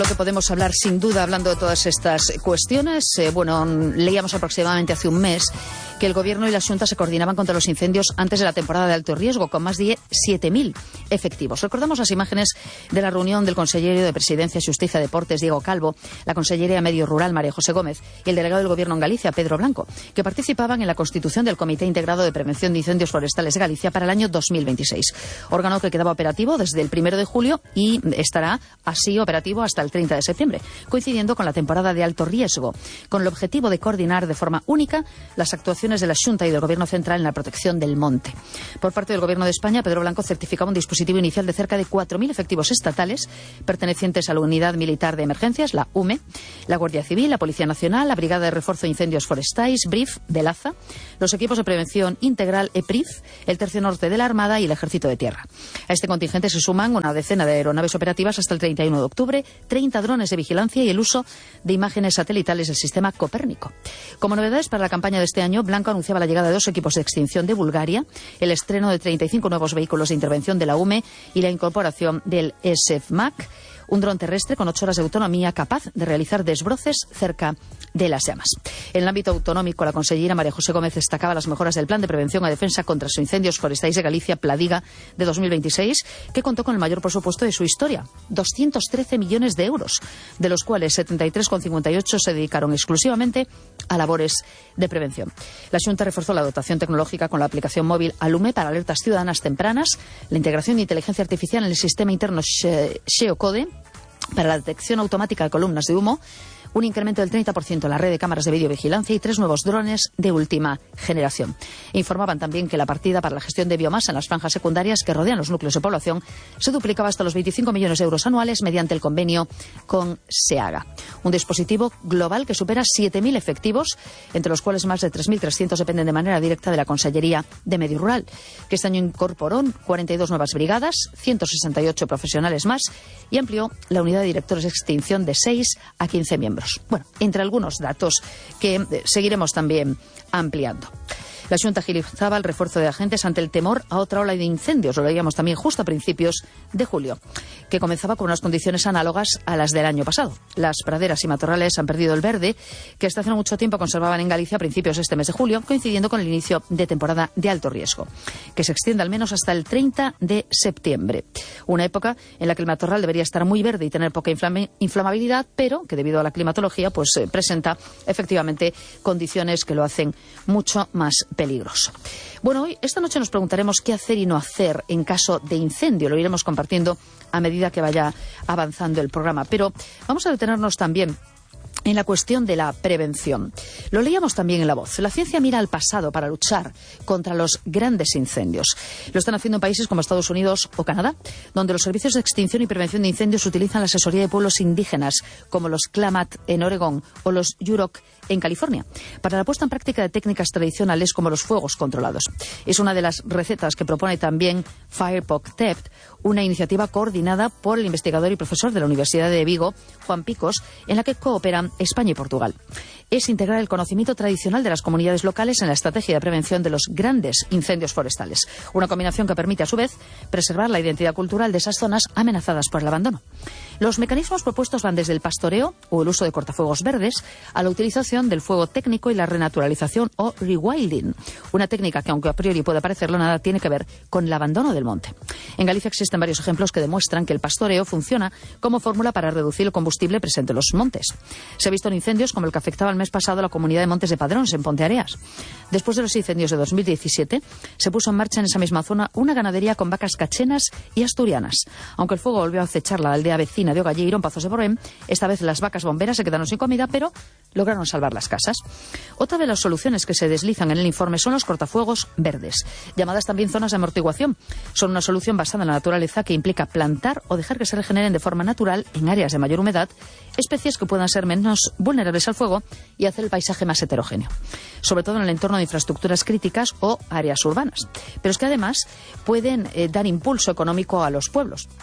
Lo que podemos hablar sin duda hablando de todas estas cuestiones, leíamos aproximadamente hace un mes que el Gobierno y la Xunta se coordinaban contra los incendios antes de la temporada de alto riesgo, con más de 7.000 efectivos. Recordamos las imágenes de la reunión del consellero de Presidencia, Xusticia y Deportes, Diego Calvo, la consellera de Medio Rural, María José Gómez, y el delegado del Gobierno en Galicia, Pedro Blanco, que participaban en la constitución del Comité Integrado de Prevención de Incendios Forestales de Galicia para el año 2026. Órgano que quedaba operativo desde el 1 de julio y estará así operativo hasta el 30 de septiembre, coincidiendo con la temporada de alto riesgo, con el objetivo de coordinar de forma única las actuaciones de la Xunta y del Gobierno central en la protección del monte. Por parte del Gobierno de España, Pedro Blanco certificaba un dispositivo inicial de cerca de 4.000 efectivos estatales pertenecientes a la Unidad Militar de Emergencias, la UME, la Guardia Civil, la Policía Nacional, la Brigada de Refuerzo de Incendios Forestais, BRIF, de LAZA, los equipos de prevención integral EPRIF, el Tercio Norte de la Armada y el Ejército de Tierra. A este contingente se suman una decena de aeronaves operativas hasta el 31 de octubre, 30 drones de vigilancia y el uso de imágenes satelitales del sistema Copérnico. Como novedades para la campaña de este año, Blanco anunciaba la llegada de 2 equipos de extinción de Bulgaria, el estreno de 35 nuevos vehículos de intervención de la UME y la incorporación del SFMAC, un dron terrestre con 8 horas de autonomía capaz de realizar desbroces cerca de las llamas. En el ámbito autonómico, la consellera María José Gómez destacaba las mejoras del Plan de Prevención y Defensa contra los Incendios Forestales de Galicia, Pladiga, de 2026, que contó con el mayor presupuesto de su historia, 213 millones de euros, de los cuales 73,58 se dedicaron exclusivamente a labores de prevención. La Xunta reforzó la dotación tecnológica con la aplicación móvil Alume para alertas ciudadanas tempranas, la integración de inteligencia artificial en el sistema interno Xeocode para la detección automática de columnas de humo, un incremento del 30% en la red de cámaras de videovigilancia y 3 nuevos drones de última generación. Informaban también que la partida para la gestión de biomasa en las franjas secundarias que rodean los núcleos de población se duplicaba hasta los 25 millones de euros anuales mediante el convenio con SEAGA. Un dispositivo global que supera 7.000 efectivos, entre los cuales más de 3.300 dependen de manera directa de la Consellería de Medio Rural, que este año incorporó 42 nuevas brigadas, 168 profesionales más y amplió la unidad de directores de extinción de 6 a 15 miembros. Bueno, entre algunos datos que seguiremos también ampliando. La Xunta agilizaba el refuerzo de agentes ante el temor a otra ola de incendios, lo veíamos también justo a principios de julio, que comenzaba con unas condiciones análogas a las del año pasado. Las praderas y matorrales han perdido el verde que hasta hace mucho tiempo conservaban en Galicia a principios de este mes de julio, coincidiendo con el inicio de temporada de alto riesgo, que se extiende al menos hasta el 30 de septiembre. Una época en la que el matorral debería estar muy verde y tener poca inflamabilidad, pero que debido a la climatología presenta efectivamente condiciones que lo hacen mucho más peligroso. Bueno, esta noche nos preguntaremos qué hacer y no hacer en caso de incendio. Lo iremos compartiendo a medida que vaya avanzando el programa. Pero vamos a detenernos también en la cuestión de la prevención. Lo leíamos también en La Voz. La ciencia mira al pasado para luchar contra los grandes incendios. Lo están haciendo en países como Estados Unidos o Canadá, donde los servicios de extinción y prevención de incendios utilizan la asesoría de pueblos indígenas, como los Klamath en Oregón o los Yurok en California, para la puesta en práctica de técnicas tradicionales como los fuegos controlados. Es una de las recetas que propone también FirePoc-TEPT, una iniciativa coordinada por el investigador y profesor de la Universidad de Vigo, Juan Picos, en la que cooperan España y Portugal. Es integrar el conocimiento tradicional de las comunidades locales en la estrategia de prevención de los grandes incendios forestales. Una combinación que permite, a su vez, preservar la identidad cultural de esas zonas amenazadas por el abandono. Los mecanismos propuestos van desde el pastoreo o el uso de cortafuegos verdes a la utilización del fuego técnico y la renaturalización o rewilding, una técnica que, aunque a priori pueda parecerlo, nada tiene que ver con el abandono del monte. En Galicia existen varios ejemplos que demuestran que el pastoreo funciona como fórmula para reducir el combustible presente en los montes. Se ha visto en incendios como el que afectaba el mes pasado a la comunidad de Montes de Padróns, en Ponteareas. Después de los incendios de 2017, se puso en marcha en esa misma zona una ganadería con vacas cachenas y asturianas. Aunque el fuego volvió a acechar la aldea vecina de Ogalleiro, en Pazos de Borrén, esta vez las vacas bomberas se quedaron sin comida, pero lograron salvar las casas. Otra de las soluciones que se deslizan en el informe son los cortafuegos verdes, llamadas también zonas de amortiguación. Son una solución basada en la naturaleza que implica plantar o dejar que se regeneren de forma natural en áreas de mayor humedad especies que puedan ser menos vulnerables al fuego y hacer el paisaje más heterogéneo, sobre todo en el entorno de infraestructuras críticas o áreas urbanas. Pero es que además pueden dar impulso económico a los pueblos.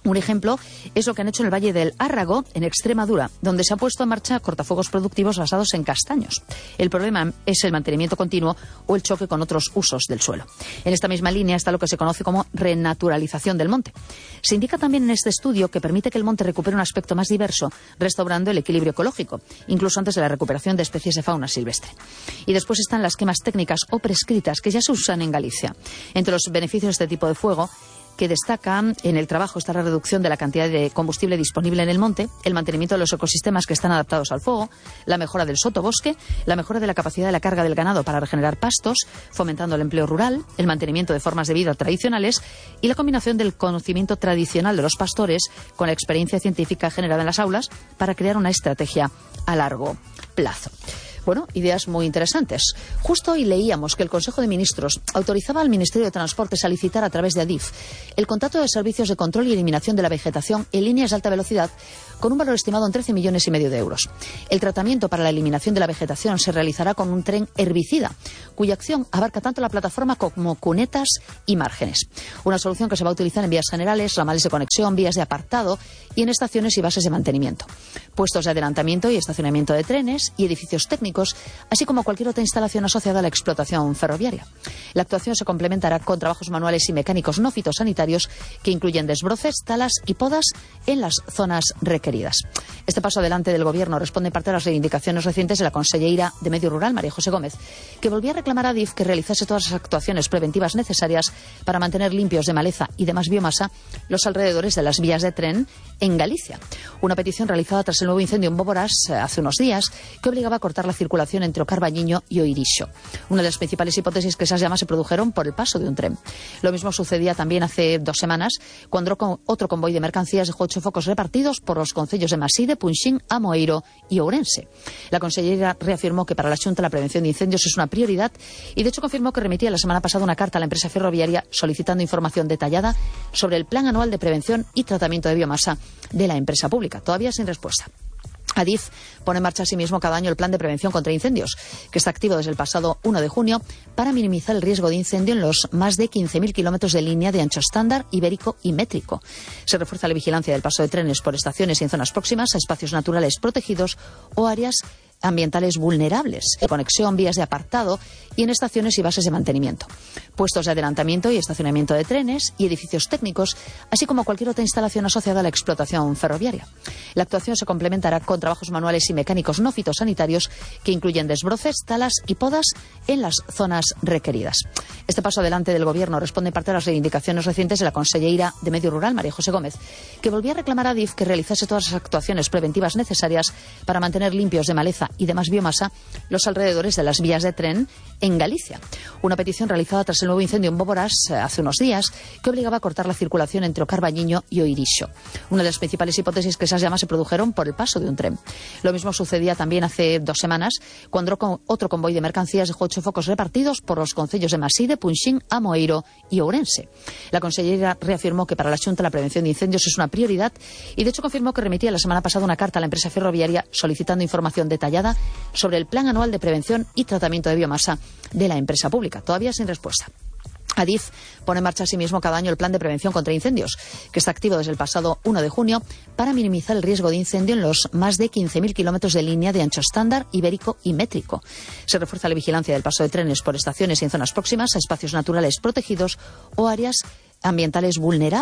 Un ejemplo es lo que han hecho en el Valle del Árrago, en Extremadura, donde se han puesto en marcha cortafuegos productivos basados en castaños. El problema es el mantenimiento continuo o el choque con otros usos del suelo. En esta misma línea está lo que se conoce como renaturalización del monte. Se indica también en este estudio que permite que el monte recupere un aspecto más diverso, restaurando el equilibrio ecológico, incluso antes de la recuperación de especies de fauna silvestre. Y después están las quemas técnicas o prescritas que ya se usan en Galicia. Entre los beneficios de este tipo de fuego, que destaca en el trabajo está la reducción de la cantidad de combustible disponible en el monte, el mantenimiento de los ecosistemas que están adaptados al fuego, la mejora del sotobosque, la mejora de la capacidad de la carga del ganado para regenerar pastos, fomentando el empleo rural, el mantenimiento de formas de vida tradicionales y la combinación del conocimiento tradicional de los pastores con la experiencia científica generada en las aulas para crear una estrategia a largo plazo. Bueno, ideas muy interesantes. Justo hoy leíamos que el Consejo de Ministros autorizaba al Ministerio de Transportes a licitar a través de Adif el contrato de servicios de control y eliminación de la vegetación en líneas de alta velocidad con un valor estimado en 13,5 millones de euros. El tratamiento para la eliminación de la vegetación se realizará con un tren herbicida, cuya acción abarca tanto la plataforma como cunetas y márgenes. Una solución que se va a utilizar en vías generales, ramales de conexión, vías de apartado y en estaciones y bases de mantenimiento, puestos de adelantamiento y estacionamiento de trenes y edificios técnicos, así como cualquier otra instalación asociada a la explotación ferroviaria. La actuación se complementará con trabajos manuales y mecánicos no fitosanitarios que incluyen desbroces, talas y podas en las zonas requeridas. Este paso adelante del Gobierno responde en parte a las reivindicaciones recientes de la consellera de Medio Rural, María José Gómez, que volvía a reclamar a Adif que realizase todas las actuaciones preventivas necesarias para mantener limpios de maleza y demás biomasa los alrededores de las vías de tren en Galicia. Una petición realizada tras el nuevo incendio en Boborás hace unos días que obligaba a cortar la circulación entre Ocarbañiño y Oirixo. Una de las principales hipótesis que esas llamas se produjeron por el paso de un tren. Lo mismo sucedía también hace 2 semanas cuando otro convoy de mercancías dejó 8 focos repartidos por los concellos de Maside, Punxín, Amoeiro y Ourense. La consellera reafirmó que para la Xunta la prevención de incendios es una prioridad y de hecho confirmó que remitía la semana pasada una carta a la empresa ferroviaria solicitando información detallada sobre el plan anual de prevención y tratamiento de biomasa de la empresa pública, todavía sin respuesta. Adif pone en marcha asimismo cada año el plan de prevención contra incendios, que está activo desde el pasado 1 de junio para minimizar el riesgo de incendio en los más de 15.000 kilómetros de línea de ancho estándar, ibérico y métrico. Se refuerza la vigilancia del paso de trenes por estaciones y en zonas próximas a espacios naturales protegidos o áreas ambientales vulnerables, de conexión, vías de apartado y en estaciones y bases de mantenimiento, puestos de adelantamiento y estacionamiento de trenes y edificios técnicos, así como cualquier otra instalación asociada a la explotación ferroviaria. La actuación se complementará con trabajos manuales y mecánicos no fitosanitarios que incluyen desbroces, talas y podas en las zonas requeridas. Este paso adelante del Gobierno responde en parte a las reivindicaciones recientes de la consellera de Medio Rural, María José Gómez, que volvía a reclamar a Adif que realizase todas las actuaciones preventivas necesarias para mantener limpios de maleza y demás biomasa los alrededores de las vías de tren en Galicia. Una petición realizada tras el nuevo incendio en Boborás hace unos días que obligaba a cortar la circulación entre Ocarbañiño y Oirixo. Una de las principales hipótesis que esas llamas se produjeron por el paso de un tren. Lo mismo sucedía también hace 2 semanas cuando otro convoy de mercancías dejó 8 focos repartidos por los concellos de Maside, Punxín, Amoeiro y Ourense. La consellera reafirmó que para la Xunta la prevención de incendios es una prioridad y de hecho confirmó que remitía la semana pasada una carta a la empresa ferroviaria solicitando información detallada sobre el plan anual de prevención y tratamiento de biomasa de la empresa pública, todavía sin respuesta. Adif pone en marcha asimismo cada año el plan de prevención contra incendios, que está activo desde el pasado 1 de junio para minimizar el riesgo de incendio en los más de 15.000 kilómetros de línea de ancho estándar, ibérico y métrico. Se refuerza la vigilancia del paso de trenes por estaciones y en zonas próximas a espacios naturales protegidos o áreas ambientales vulnerables